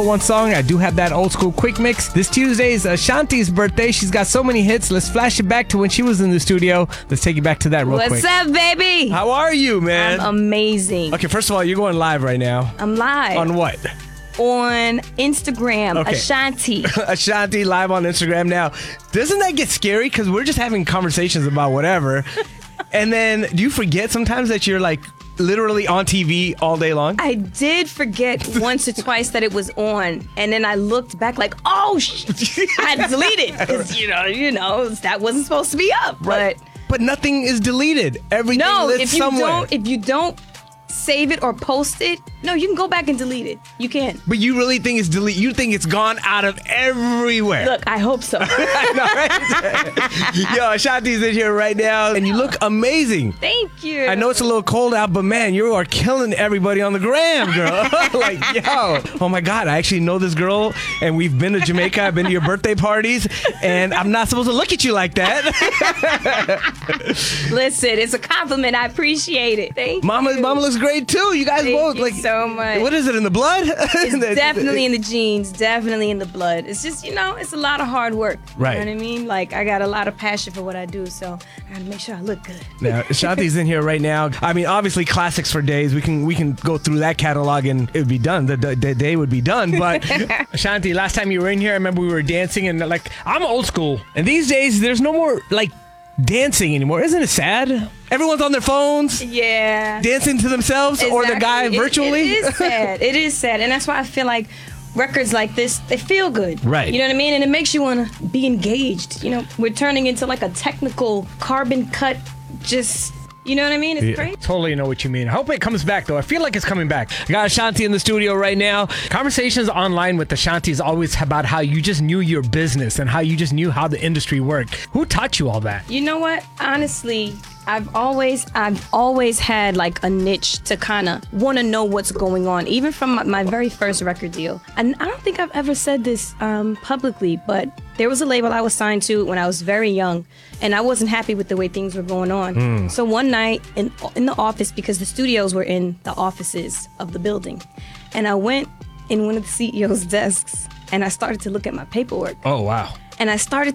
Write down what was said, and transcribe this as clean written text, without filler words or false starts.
One song, I do have that old school quick mix. This Tuesday is Ashanti's birthday. She's got so many hits. Let's flash it back to when she was in the studio. Let's take you back to that real quick. What's up, baby? How are you, man? I'm amazing. Okay, first of all, you're going live right now. I'm live. On what? On Instagram, Okay. Ashanti. Ashanti live on Instagram now. Doesn't that get scary? Because we're just having conversations about whatever. And then do you forget sometimes that you're like literally on TV all day long? I did forget once or twice that it was on, and then I looked back like, oh, I deleted because you know that wasn't supposed to be up. Right. But nothing is deleted. Everything No, lives somewhere. if you don't save it or post it, no, you can go back and delete it. You can. But you really think it's delete? You think it's gone out of everywhere? Look, I hope so. I know, right? Yo, Ashanti's in here right now, and you look amazing. Thank you. I know it's a little cold out, but man, you are killing everybody on the gram, girl. Like, yo, oh my God, I actually know this girl, and we've been to Jamaica. I've been to your birthday parties, and I'm not supposed to look at you like that. Listen, it's a compliment. I appreciate it. Thank you. Mama looks great too. You guys Thank both you like so much. What is it in the blood? It's definitely in the genes, definitely in the blood. It's just, it's a lot of hard work. Right. You know what I mean? Like, I got a lot of passion for what I do, so I gotta make sure I look good. Now, Ashanti's in here right now. I mean, obviously, classics for days. We can go through that catalog and it would be done. The day would be done. But Ashanti, last time you were in here, I remember we were dancing and like, I'm old school. And these days, there's no more like dancing anymore. Isn't it sad? Everyone's on their phones. Yeah. Dancing to themselves or the guy virtually. It is sad. It is sad. And that's why I feel like records like this, they feel good. Right. You know what I mean? And it makes you want to be engaged. We're turning into like a technical carbon cut, just, you know what I mean? It's great. Totally know what you mean. I hope it comes back, though. I feel like it's coming back. I got Ashanti in the studio right now. Conversations online with Ashanti is always about how you just knew your business and how you just knew how the industry worked. Who taught you all that? You know what? Honestly, I've always had like a niche to kind of want to know what's going on, even from my very first record deal. And I don't think I've ever said this publicly, but there was a label I was signed to when I was very young, and I wasn't happy with the way things were going on. So one night in the office, because the studios were in the offices of the building, and I went in one of the CEO's desks and I started to look at my paperwork. Oh, wow. And I started